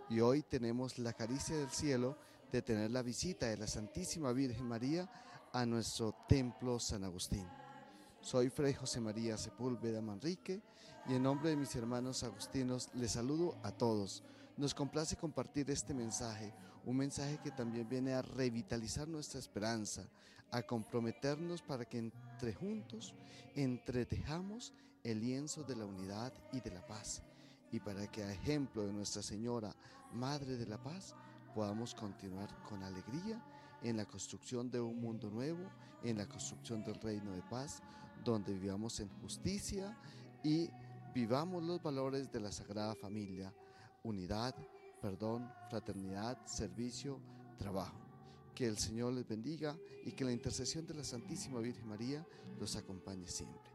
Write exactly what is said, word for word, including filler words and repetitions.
y hoy tenemos la caricia del cielo de tener la visita de la Santísima Virgen María a nuestro templo San Agustín. Soy Fray José María Sepúlveda Manrique y en nombre de mis hermanos agustinos les saludo a todos. Nos complace compartir este mensaje, un mensaje que también viene a revitalizar nuestra esperanza, a comprometernos para que entre juntos entretejamos el lienzo de la unidad y de la paz, y para que a ejemplo de Nuestra Señora, Madre de la Paz, podamos continuar con alegría en la construcción de un mundo nuevo, en la construcción del reino de paz, donde vivamos en justicia y vivamos los valores de la Sagrada Familia: unidad, perdón, fraternidad, servicio, trabajo. Que el Señor les bendiga y que la intercesión de la Santísima Virgen María los acompañe siempre.